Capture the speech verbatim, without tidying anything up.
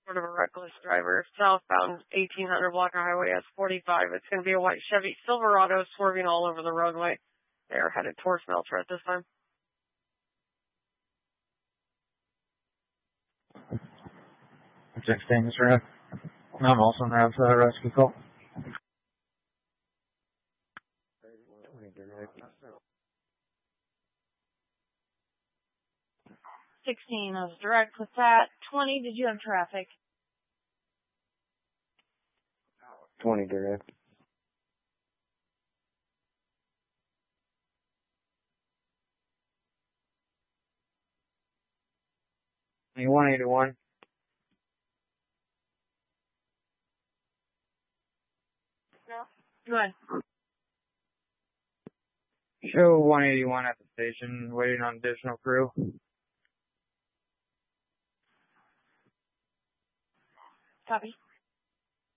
Sort of a reckless driver. Southbound eighteen hundred Blocker Highway S forty-five. It's going to be a white Chevy Silverado swerving all over the roadway. They are headed towards Melcher at this time. sixteen is Rev. I'm also in Rev's uh, rescue call. sixteen, I was direct with that. twenty, did you have traffic? twenty direct. one eighty-one. No. Go ahead. Show one eighty-one at the station, waiting on additional crew. Copy.